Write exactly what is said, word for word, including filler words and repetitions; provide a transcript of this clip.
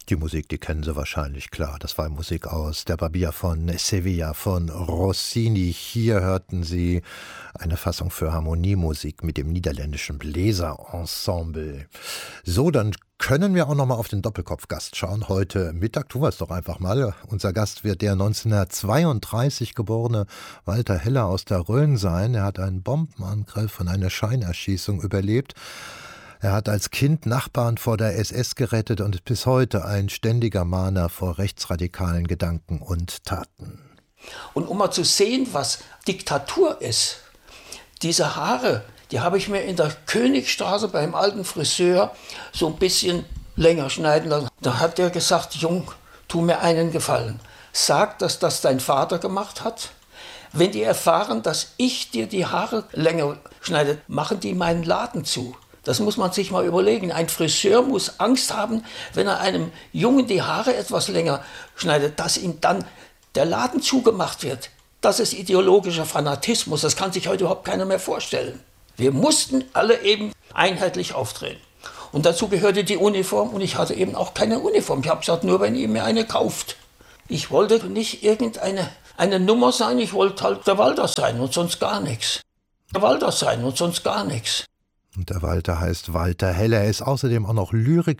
Die Musik, die kennen Sie wahrscheinlich, klar. Das war Musik aus Der Barbier von Sevilla von Rossini. Hier hörten Sie eine Fassung für Harmoniemusik mit dem niederländischen Bläserensemble. So, dann können wir auch noch mal auf den Doppelkopf-Gast schauen. Heute Mittag tun wir es doch einfach mal. Unser Gast wird der neunzehnhundertzweiunddreißig geborene Walter Heller aus der Rhön sein. Er hat einen Bombenangriff und eine Scheinerschießung überlebt. Er hat als Kind Nachbarn vor der S S gerettet und ist bis heute ein ständiger Mahner vor rechtsradikalen Gedanken und Taten. Und um mal zu sehen, was Diktatur ist, diese Haare, die habe ich mir in der Königstraße beim alten Friseur so ein bisschen länger schneiden lassen. Da hat er gesagt, Jung, tu mir einen Gefallen. Sag, dass das dein Vater gemacht hat. Wenn die erfahren, dass ich dir die Haare länger schneide, machen die meinen Laden zu. Das muss man sich mal überlegen. Ein Friseur muss Angst haben, wenn er einem Jungen die Haare etwas länger schneidet, dass ihm dann der Laden zugemacht wird. Das ist ideologischer Fanatismus. Das kann sich heute überhaupt keiner mehr vorstellen. Wir mussten alle eben einheitlich auftreten. Und dazu gehörte die Uniform und ich hatte eben auch keine Uniform. Ich habe gesagt, nur wenn ihr mir eine kauft. Ich wollte nicht irgendeine eine Nummer sein, ich wollte halt der Walter sein und sonst gar nichts. Der Walter sein und sonst gar nichts. Und der Walter heißt Walter Heller. Er ist außerdem auch noch Lyriker.